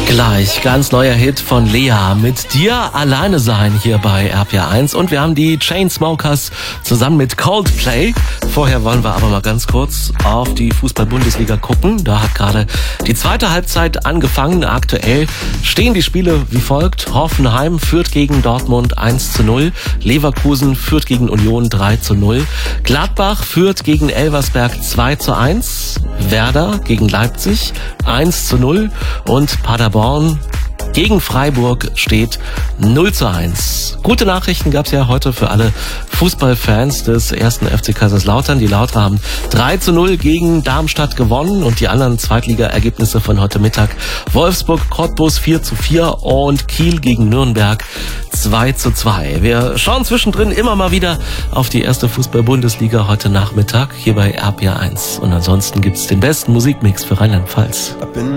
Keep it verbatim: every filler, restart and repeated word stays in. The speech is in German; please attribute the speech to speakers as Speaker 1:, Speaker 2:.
Speaker 1: Gleich, ganz neuer Hit von Lea mit Dir alleine sein hier bei R P R eins. Und wir haben die Chainsmokers zusammen mit Coldplay. Vorher wollen wir aber mal ganz kurz auf die Fußball-Bundesliga gucken. Da hat gerade die zweite Halbzeit angefangen. Aktuell stehen die Spiele wie folgt. Hoffenheim führt gegen Dortmund eins zu null. Leverkusen führt gegen Union drei zu null. Gladbach führt gegen Elversberg zwei zu eins. Werder gegen Leipzig eins zu null. Und Paderborn gegen Freiburg steht null zu eins. Gute Nachrichten gab es ja heute für alle Fußballfans des ersten F C Kaiserslautern. Die Lauter haben drei zu null gegen Darmstadt gewonnen und die anderen Zweitliga-Ergebnisse von heute Mittag: Wolfsburg, Cottbus vier zu vier und Kiel gegen Nürnberg zwei zu zwei. Wir schauen zwischendrin immer mal wieder auf die erste Fußball-Bundesliga heute Nachmittag hier bei R P R eins. Und ansonsten gibt's den besten Musikmix für Rheinland-Pfalz.